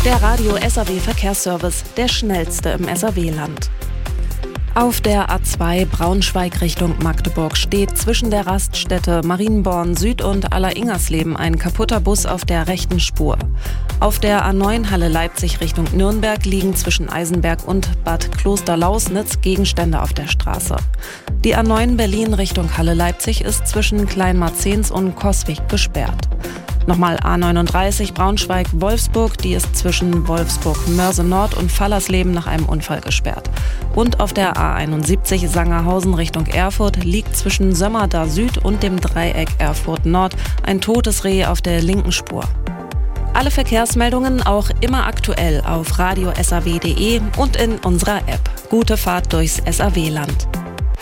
Der Radio SAW Verkehrsservice, der schnellste im SAW-Land. Auf der A2 Braunschweig Richtung Magdeburg steht zwischen der Raststätte Marienborn Süd und Aller-Ingersleben ein kaputter Bus auf der rechten Spur. Auf der A9 Halle Leipzig Richtung Nürnberg liegen zwischen Eisenberg und Bad Klosterlausnitz Gegenstände auf der Straße. Die A9 Berlin Richtung Halle Leipzig ist zwischen Kleinmarzens und Coswig gesperrt. Nochmal A39 Braunschweig-Wolfsburg, die ist zwischen Wolfsburg-Mörse-Nord und Fallersleben nach einem Unfall gesperrt. Und auf der A71 Sangerhausen Richtung Erfurt liegt zwischen Sömmerda Süd und dem Dreieck Erfurt Nord ein totes Reh auf der linken Spur. Alle Verkehrsmeldungen auch immer aktuell auf radiosaw.de und in unserer App. Gute Fahrt durchs SAW-Land.